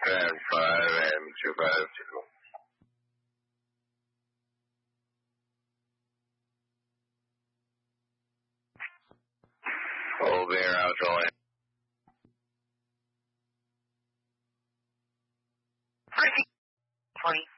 Trend 5M252. Hold bear out to land. 20.